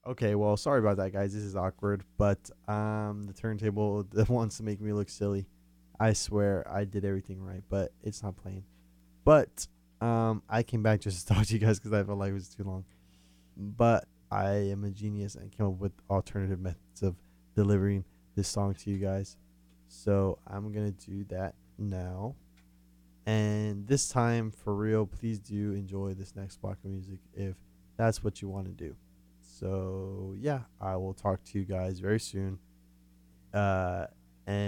Okay, well, sorry about that, guys. This is awkward, but the turntable that wants to make me look silly. I swear I did everything right, but it's not playing. But I came back just to talk to you guys because I felt like it was too long. But I am a genius and came up with alternative methods of delivering this song to you guys. So I'm gonna do that now. And this time, for real, please do enjoy this next block of music if that's what you want to do. So, yeah, I will talk to you guys very soon.